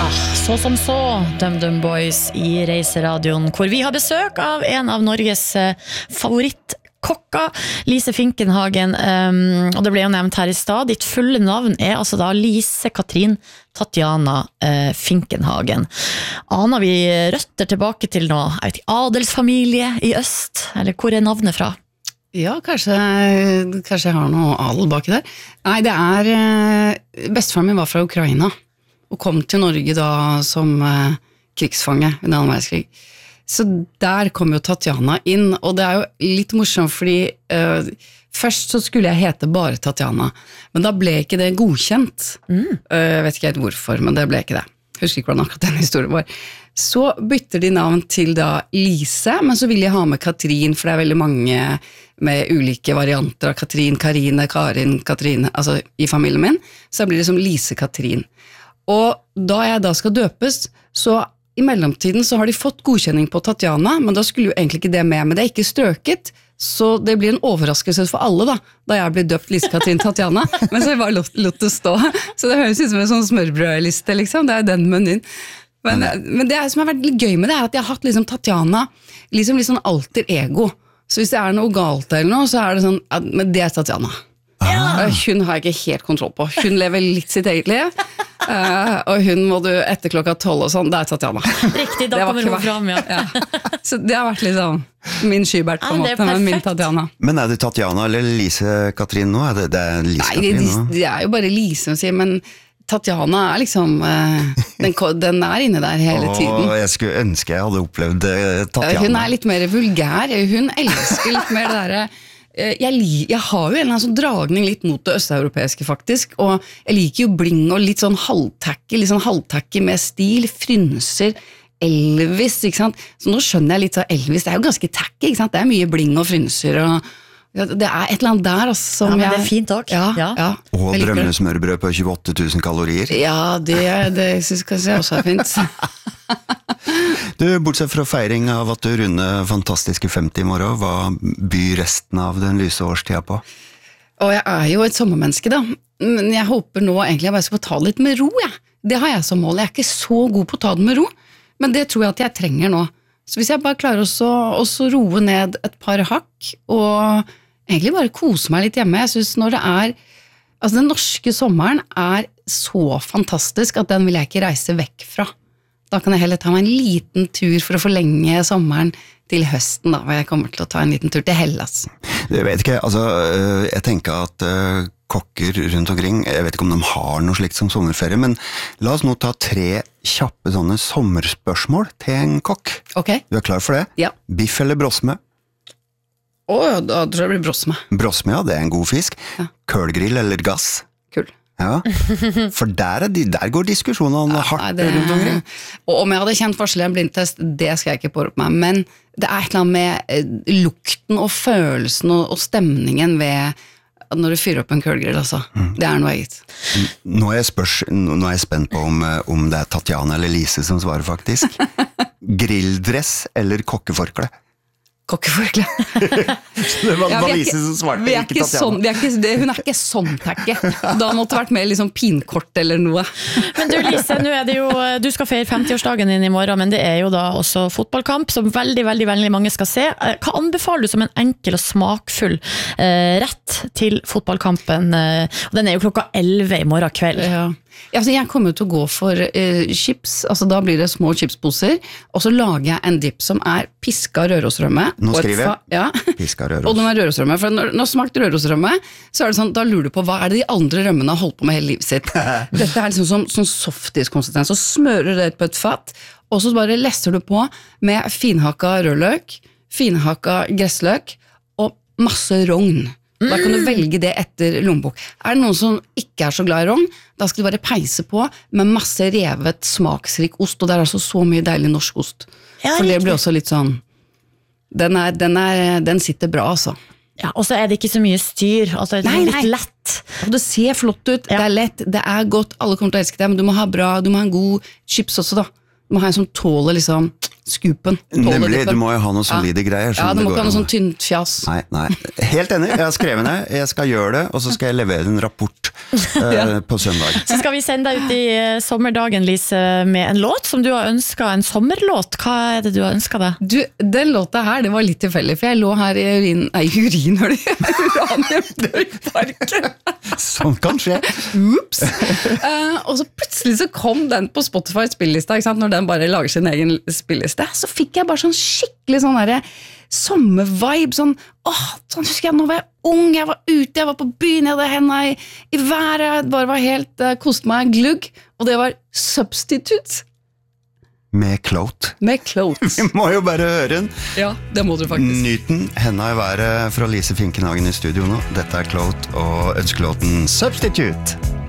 Så som så, DumDum Boys I Reiseradioen, hvor vi har besøk av en av Norges favorittkokka, Lise Finkenhagen, og det ble jo nevnt her I stad. Ditt fulle navn altså da Lise Katrin Tatjana Finkenhagen. Aner vi røtter tilbake til nå, jeg vet ikke, adelsfamilie I øst, eller hvor navnet fra? Ja, kanskje jeg har noe adel baki der. Nei, bestefaren min var fra Ukraina, og kom til Norge da som krigsfange I 2. verdenskrig. Så der kom jo Tatjana inn, og det jo litt morsomt, fordi først så skulle jeg hete bare Tatjana, men da ble ikke det godkjent. Jeg vet ikke helt hvorfor, men det ble ikke det. Jeg husker ikke hvordan akkurat den historien var. Så bytter de navn til da Lise, men så vil jeg ha med Katrin, for det veldig mange med ulike varianter av Katrin, Karine, Karin, Katrine, altså I familien min, så blir det som Lise Katrin. Og da jeg da skal døpes, så I mellomtiden så har de fått godkjenning på Tatjana, men da skulle jo egentlig ikke det med, men det ikke strøket, så det blir en overraskelse for alle da jeg blir døpt Lise Katrin Tatjana, men så jeg bare lot det stå. Så det høres ut som en sånn smørbrødliste, liksom, det den menyen. Men det som har vært litt gøy med det at jeg har hatt liksom Tatjana, liksom litt sånn alter ego. Så hvis det noe galt eller noe, så det sånn, men det Tatjana. Hun har jeg ikke helt kontroll på. Hun lever litt sitt eget liv, og hun må du etter 12 og sånn, det Tatjana. Riktig, da kommer hun fram, ja. Så det har vært liksom min skybert på en måte, men min Tatjana. Men det Tatjana eller Lise Katrin nå? Det Lise Katrin nå? Nei, det jo bare Lise å si, men Tatjana liksom, den inne der hele tiden. Jeg skulle ønske jeg hadde opplevd Tatjana. Hun litt mer vulgær, hun elsker litt mer det der. Jeg har jo en eller annen sånn dragning litt mot det østeuropeiske faktisk, og jeg liker jo bling og litt sånn halvtacky med stil, frynser, Elvis, ikke sant? Så nå skjønner jeg litt så Elvis, det jo ganske tacky, ikke sant? Det mye bling og frynser, og det et eller annet der altså, som men det fint også. Ja. Og drømmesmørbrød på 28 000 kalorier. Ja, det synes jeg også fint. Du, bortsett fra feiring av at du runder fantastiske 50 I morgen, hva byr resten av den lyse årstida på? Og jeg jo et sommermenneske da, men jeg håper nå egentlig jeg bare skal få ta det litt med ro, Det har jeg som mål, jeg ikke så god på å ta det med ro, men det tror jeg at jeg trenger nå. Så hvis jeg bare klarer å roe ned et par hakk, og egentlig bare kose meg litt hjemme, jeg synes når det altså den norske sommeren så fantastisk at den vil jeg ikke reise vekk fra. Da kan jeg heller ta meg en liten tur for å forlenge sommeren til høsten da, hvor jeg kommer til å ta en liten tur til Hellas. Jeg vet ikke, altså, jeg tenker at kokker rundt omkring, jeg vet ikke om de har noe slikt som sommerferie, men la oss nå ta 3 kjappe sånne sommerspørsmål til en kokk. Ok. Du klar for det? Ja. Biff eller brosme? Da tror jeg det blir brosme. Brosme, ja, det en god fisk. Ja. Kølgrill eller gass? Kul. Ja, for der går diskusjonene hardt rundt omkring. Og om jeg hadde kjent forskjell I en blindtest, det skal jeg ikke pårope meg, men det et eller annet med lukten og følelsen og stemningen ved når du fyrer opp en kølgrill, altså. Det noe eget. Nå er jeg spent på om det Tatjana eller Lise som svarer faktisk. Grilldress eller kokkeforkle? Kokkeforkle. Det var Lise som svarte, ikke Tatjana. Hun ikke sånn takke. Da måtte det vært mer liksom pinkort eller noe. Men du Lise, nå det jo, du skal feire 50-årsdagen din I morgen, men det jo da også fotballkamp, som veldig, veldig, veldig mange skal se. Hva anbefaler du som en enkel og smakfull rett til fotballkampen? Og den jo klokka 11 I morgen kveld. Ja. Altså, jeg kommer til å gå for chips, altså da blir det små chipsposer, og så lager jeg en dip som piska rørosrømme. Nå skriver jeg. Ja. Piska røros. Og den rørosrømme, for når smakt rørosrømme, så det sånn, da lurer du på hva det de andre rømmene har holdt på med hele livet sitt. Dette liksom sånn softiskonsistens, så smører du det på et fatt, og så bare lesser du på med finhakka rødløk, finhakka gressløk, og masse rogn. Da kan du velge det etter lommebok. Det noen som ikke så glad I rogn, da skal du bare peise på med masse revet, smaksrik ost, og det altså så mye deilig norsk ost. Ja, for det blir også litt sånn, den sitter bra, altså. Ja, og så det ikke så mye styr, altså det litt lett. Og det ser flott ut, det lett, det godt, alle kommer til å elske det, men du må ha en god chips også da. Du må ha en som tåler liksom skupen. Nemlig, du må jo ha noen solide greier. Ja, du må ikke ha noe sånn tynt fjas. Nei. Helt enig, jeg har skrevet ned, jeg skal gjøre det, og så skal jeg levere en rapport på søndag. Så skal vi sende deg ut i sommerdagen, Lise, med en låt som du har ønsket, en sommerlåt. Hva er det du har ønsket deg? Du, den låta her, det var litt tilfeldig, for jeg lå her i Uranium-parken. Sånn kan skje. Ups. Og så plutselig så kom den på Spotify spillelista, ikke sant? Når den bare lager sin egen spilleliste, så fikk jeg bare sånn skikkelig sånn der sommervibe, sånn, sånn husker jeg, nå var jeg ung, jeg var ute, jeg var på byen, jeg hadde hendene i været, jeg bare var helt, koste meg glugg, og det var Substitutes. Med Clout. Med Clout. Vi må jo bare høre den. Ja, det må du faktisk. Nyten, henda i været fra Lise Finkenhagen i studio nå. Dette er Clout og ønskelåten Substitute.